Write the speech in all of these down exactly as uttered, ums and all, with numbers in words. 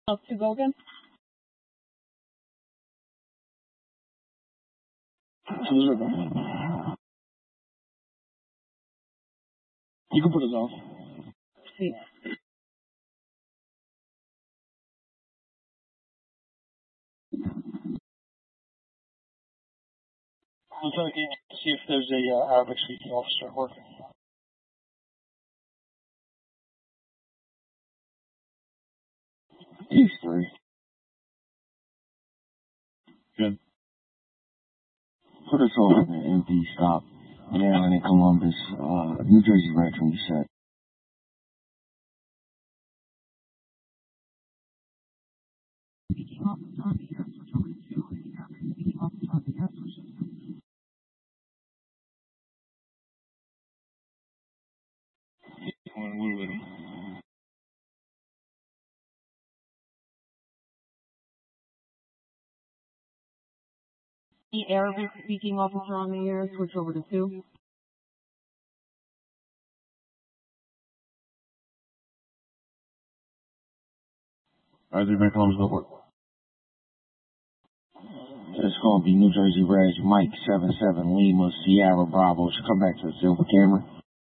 Up to go again? You can put us off. See. I'm trying to see if there's a uh, Arabic speaking officer working. He's three. Good. Put us all in an empty stop. Maryland and Columbus, uh, New Jersey right when you said. The Arabic speaking officer on the air, switch over to two. Either Bank Columbus Network. It's going to be New Jersey Reg, Mike seven seven Lima, Sierra Bravo. Should come back to the silver camera.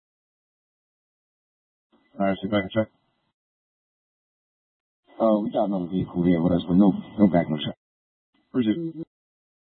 Alright, sit back and check. Uh, we got another vehicle there with us, but no, no back, no check. Where's it?